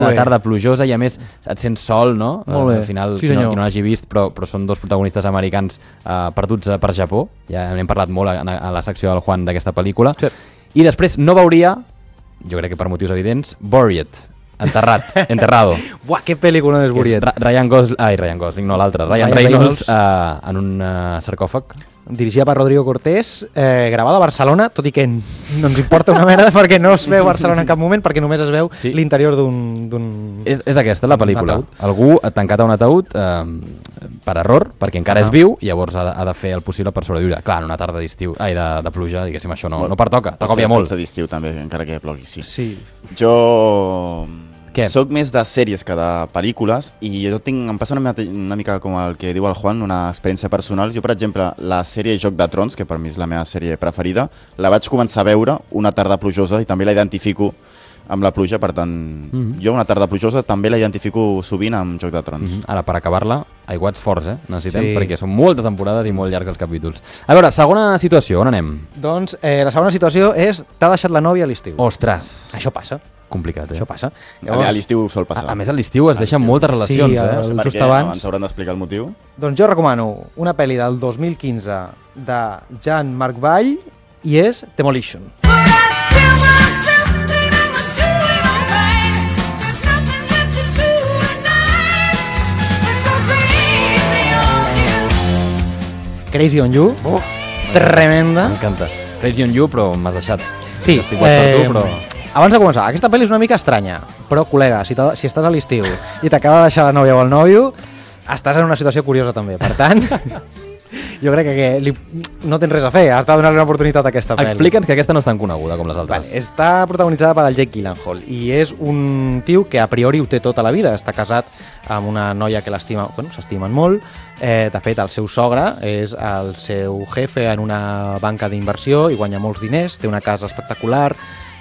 de tarda plujosa i a més et sents sol, no? Al final, sí, qui no l'hagi vist, però són dos protagonistes americans perduts per Japó. Ja n'hem parlat molt a la secció del Juan d'aquesta pel·lícula. Sí. I després no veuria, jo crec que per motius evidents, Buried, enterrado. Buah, que pel·lícula és Buried. Ryan Gosling, no l'altre, Ryan Reynolds en un sarcòfag. Dirigida per Rodrigo Cortés, gravada a Barcelona, tot i que no ens importa una mena perquè no es veu Barcelona en cap moment, perquè només es veu l'interior d'un... És aquesta la pel·lícula. Algú tancat a un ataúd per error, perquè encara és viu, i llavors ha de fer el possible per sobreviure. Clar, en una tarda d'estiu, de pluja, diguéssim, això no pertoca, t'agòbia molt. Pot ser d'estiu també, encara que plogui, sí. Sí. Jo... Què? Soc més de sèries que de pel·lícules i em passa una mica com el que diu el Juan, una experiència personal. Jo, per exemple, la sèrie Joc de Trons, que per mi és la meva sèrie preferida, la vaig començar a veure una tarda plujosa i també la identifico amb la pluja, per tant, jo una tarda plujosa també la identifico sovint amb Joc de Trons. Ara, per acabar-la, aiguats forts, necessitem, perquè són moltes temporades i molt llargs els capítols. A veure, segona situació, on anem? Doncs la segona situació és t'ha deixat la nòvia a l'estiu. Ostres! Això passa. Complicat, Això passa. Llavors, a l'estiu sol passar. A més, a l'estiu es deixen moltes relacions. No sé per què, ens hauran d'explicar el motiu. Doncs jo recomano una pel·li del 2015 de Jean-Marc Vall i és Demolition. Crazy on You, tremenda. M'encanta. Crazy on You, però m'has deixat. Sí, estic guat per tu, però... Abans de començar, aquesta pel·li és una mica estranya, però, col·lega, si estàs a l'estiu i t'acaba de deixar la nòvia o el nòvio, estàs en una situació curiosa també. Per tant, jo crec que no tens res a fer, has de donar-li una oportunitat a aquesta pel·li. Explica'ns que aquesta no és tan coneguda com les altres. Vale, està protagonitzada per el Jake Gyllenhaal i és un tio que a priori ho té tota la vida. Està casat amb una noia que l'estima, s'estimen molt. De fet, el seu sogre és el seu jefe en una banca d'inversió i guanya molts diners, té una casa espectacular.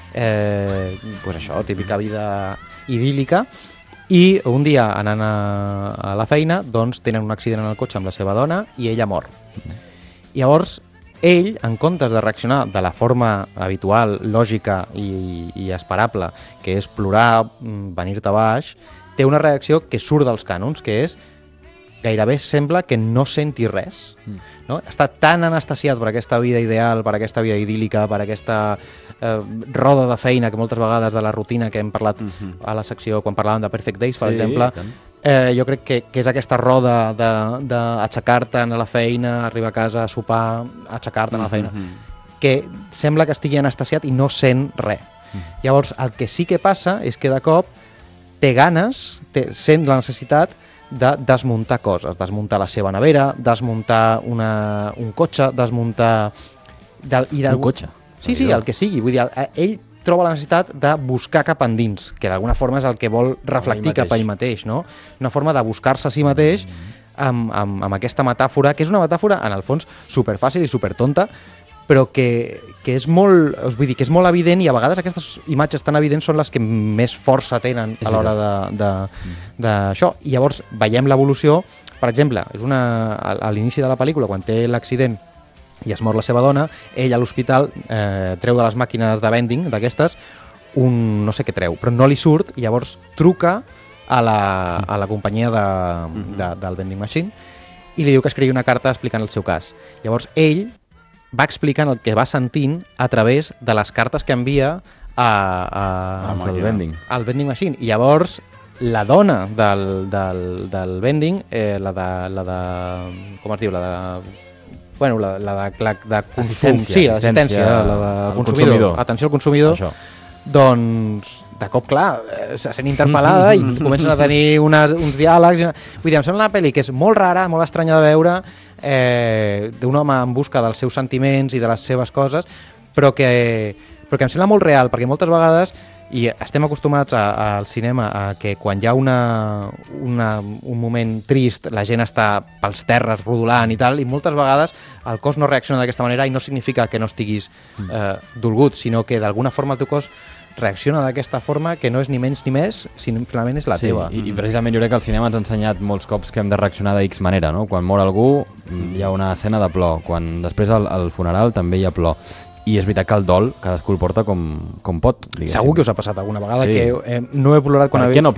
Pues això, típica vida idíl·lica, i un dia anant a la feina doncs tenen un accident en el cotxe amb la seva dona i ella mor. Llavors ell, en comptes de reaccionar de la forma habitual, lògica i esperable, que és plorar, venir-te baix, té una reacció que surt dels cànons, que és gairebé sembla que no senti res. No? Està tan anestesiat per aquesta vida ideal, per aquesta vida idíl·lica, per aquesta roda de feina que moltes vegades de la rutina que hem parlat a la secció quan parlàvem de Perfect Days, per exemple, jo crec que és aquesta roda d'aixecar-te a la feina, arribar a casa, sopar, aixecar-te a la feina, que sembla que estigui anestesiat i no sent res. Llavors, el que sí que passa és que de cop té ganes, sent la necessitat de desmuntar coses, desmuntar la seva nevera, desmuntar un cotxe, desmuntar... Un cotxe? Sí, el que sigui. Vull dir, ell troba la necessitat de buscar cap endins, que d'alguna forma és el que vol reflectir cap a ell mateix, no? Una forma de buscar-se a si mateix amb aquesta metàfora, que és una metàfora, en el fons, superfàcil i supertonta, però que és molt, vull dir, que és molt evident, i a vegades aquestes imatges tan evidents són les que més força tenen a l'hora d'això. I llavors veiem l'evolució, per exemple, a l'inici de la pel·lícula, quan té l'accident i es mor la seva dona, ell a l'hospital treu de les màquines de vending d'aquestes no sé què treu, però no li surt, i llavors truca a la companyia del vending machine i li diu que escrigui una carta explicant el seu cas. Llavors ell va explicant el que va sentint a través de les cartes que envia al vending machine. I llavors la dona del vending, la de com es diu, la de consum, sí, l'assistència, la de consumidor, atenció al consumidor, doncs de cop, clar, se sent interpel·lada i comencen a tenir uns diàlegs. Vull dir, em sembla una pel·li que és molt rara, molt estranya de veure, d'un home en busca dels seus sentiments i de les seves coses, però que em sembla molt real, perquè moltes vegades, i estem acostumats al cinema a que quan hi ha un moment trist la gent està pels terres rodolant i tal, i moltes vegades el cos no reacciona d'aquesta manera, i no significa que no estiguis dolgut, sinó que d'alguna forma el teu cos reacciona d'aquesta forma, que no és ni menys ni més, simplement és la teva. I precisament jo crec que el cinema ens ha ensenyat molts cops que hem de reaccionar de X manera, no? Quan mor algú hi ha una escena de plor, quan després al funeral també hi ha plor. I és veritat que el dol cadascú el porta com pot, diguéssim. Segur que us ha passat alguna vegada que no he plorat quan Per què no